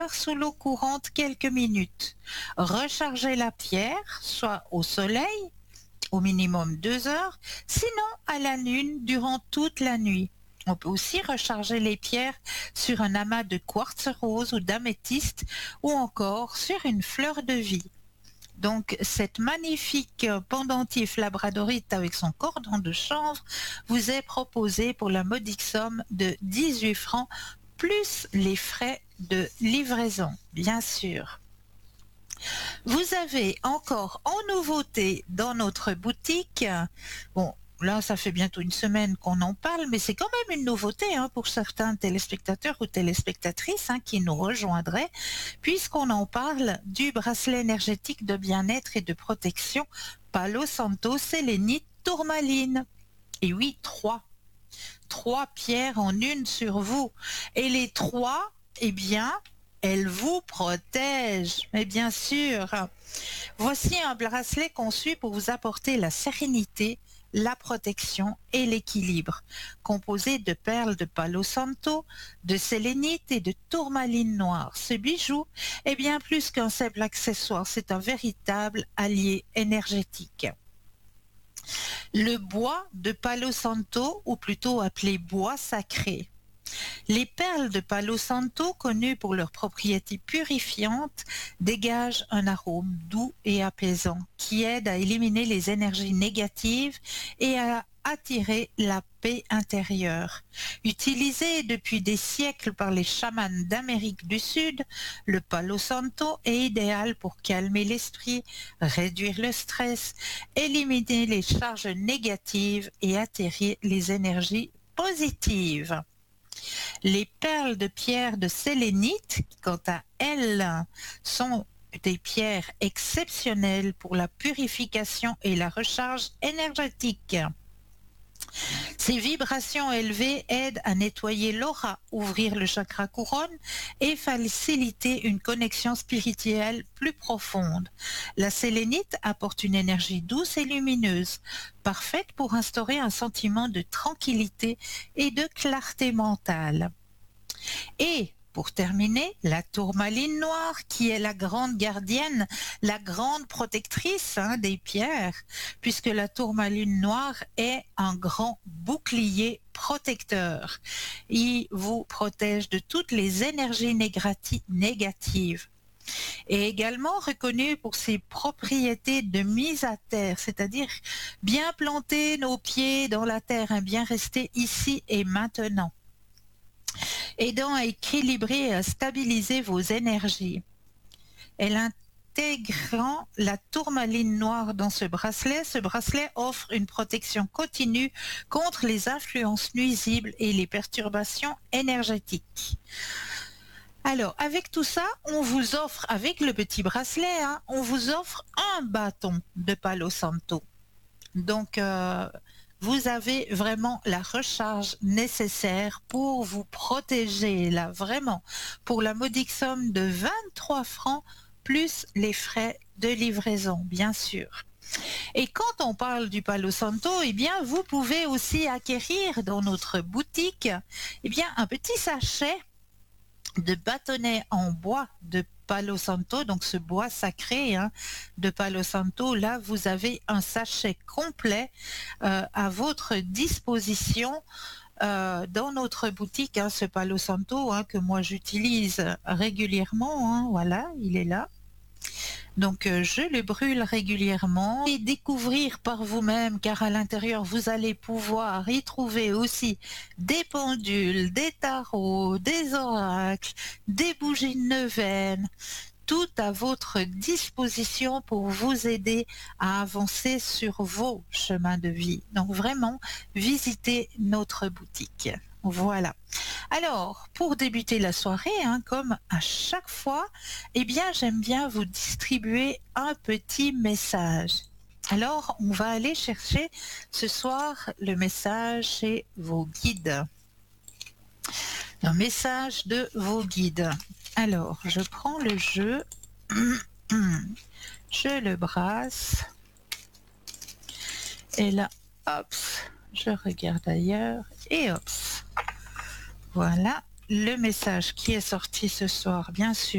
sous l'eau courante quelques minutes. Rechargez la pierre, soit au soleil, au minimum 2 heures, sinon à la lune durant toute la nuit. On peut aussi recharger les pierres sur un amas de quartz rose ou d'améthyste ou encore sur une fleur de vie. Donc, cette magnifique pendentif labradorite avec son cordon de chanvre vous est proposée pour la modique somme de 18 francs plus les frais de livraison, bien sûr. Vous avez encore en nouveauté dans notre boutique, bon, là ça fait bientôt une semaine qu'on en parle, mais c'est quand même une nouveauté pour certains téléspectateurs ou téléspectatrices qui nous rejoindraient, puisqu'on en parle du bracelet énergétique de bien-être et de protection Palo Santo Sélénite Tourmaline. Et oui, trois pierres en une sur vous. Et les trois, eh bien, elles vous protègent. Mais bien sûr, voici un bracelet conçu pour vous apporter la sérénité, la protection et l'équilibre, composé de perles de Palo Santo, de sélénite et de tourmaline noire. Ce bijou est bien plus qu'un simple accessoire, c'est un véritable allié énergétique. Le bois de Palo Santo, ou plutôt appelé bois sacré. Les perles de Palo Santo, connues pour leurs propriétés purifiantes, dégagent un arôme doux et apaisant qui aide à éliminer les énergies négatives et à attirer la paix intérieure. Utilisé depuis des siècles par les chamans d'Amérique du Sud, le Palo Santo est idéal pour calmer l'esprit, réduire le stress, éliminer les charges négatives et attirer les énergies positives. Les perles de pierre de sélénite, quant à elles, sont des pierres exceptionnelles pour la purification et la recharge énergétique. Ces vibrations élevées aident à nettoyer l'aura, ouvrir le chakra couronne et faciliter une connexion spirituelle plus profonde. La sélénite apporte une énergie douce et lumineuse, parfaite pour instaurer un sentiment de tranquillité et de clarté mentale. Et pour terminer, la tourmaline noire, qui est la grande gardienne, la grande protectrice des pierres, puisque la tourmaline noire est un grand bouclier protecteur. Il vous protège de toutes les énergies négatives. Et également reconnu pour ses propriétés de mise à terre, c'est-à-dire bien planter nos pieds dans la terre, bien rester ici et maintenant, aidant à équilibrer et à stabiliser vos énergies. Elle intégrant la tourmaline noire dans ce bracelet offre une protection continue contre les influences nuisibles et les perturbations énergétiques. Alors, avec tout ça, on vous offre, avec le petit bracelet, on vous offre un bâton de Palo Santo. Donc, vous avez vraiment la recharge nécessaire pour vous protéger, là, vraiment, pour la modique somme de 23 francs, plus les frais de livraison, bien sûr. Et quand on parle du Palo Santo, eh bien, vous pouvez aussi acquérir dans notre boutique, eh bien, un petit sachet de bâtonnets en bois de Palo Santo, donc ce bois sacré de Palo Santo. Là, vous avez un sachet complet à votre disposition dans notre boutique, ce Palo Santo que moi j'utilise régulièrement. Voilà, il est là. Donc je le brûle régulièrement et découvrir par vous-même, car à l'intérieur vous allez pouvoir y trouver aussi des pendules, des tarots, des oracles, des bougies de neuvaine, tout à votre disposition pour vous aider à avancer sur vos chemins de vie. Donc vraiment, visitez notre boutique. Voilà. Alors, pour débuter la soirée, comme à chaque fois, eh bien, j'aime bien vous distribuer un petit message. Alors, on va aller chercher ce soir le message chez vos guides. Un message de vos guides. Alors, je prends le jeu, je le brasse, et là, hop, je regarde ailleurs, et hop. Voilà le message qui est sorti ce soir, bien sûr.